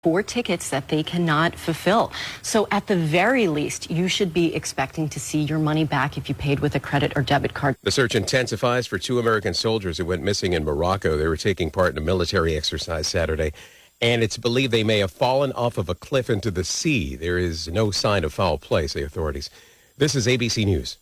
for tickets that they cannot fulfill. So at the very least, you should be expecting to see your money back if you paid with a credit or debit card. The search intensifies for 2 American soldiers who went missing in Morocco. They were taking part in a military exercise Saturday, and it's believed they may have fallen off of a cliff into the sea. There is no sign of foul play, say authorities. This is ABC News.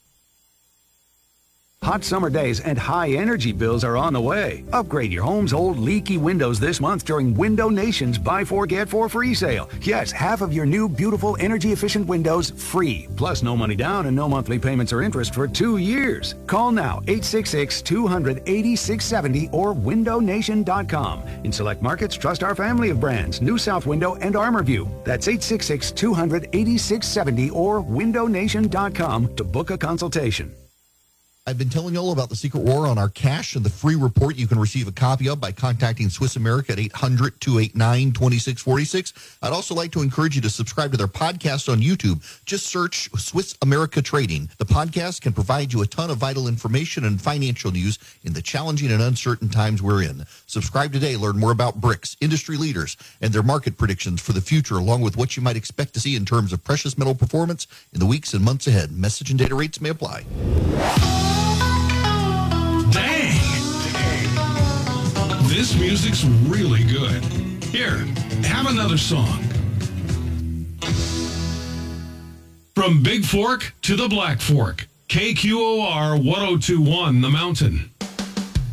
Hot summer days and high energy bills are on the way. Upgrade your home's old leaky windows this month during Window Nation's Buy 4 Get 4 free sale. Yes, half of your new beautiful energy efficient windows free. Plus no money down and no monthly payments or interest for 2 years. Call now 866-200-8670 or windownation.com. In select markets, trust our family of brands, New South Window and ArmorView. That's 866-200-8670 or windownation.com to book a consultation. I've been telling you all about the secret war on our cash and the free report you can receive a copy of by contacting Swiss America at 800-289-2646. I'd also like to encourage you to subscribe to their podcast on YouTube. Just search Swiss America Trading. The podcast can provide you a ton of vital information and financial news in the challenging and uncertain times we're in. Subscribe today. Learn more about BRICS, industry leaders, and their market predictions for the future, along with what you might expect to see in terms of precious metal performance in the weeks and months ahead. Message and data rates may apply. Dang! This music's really good. Here, have another song. From Big Fork to the Black Fork, KQOR 1021 The Mountain.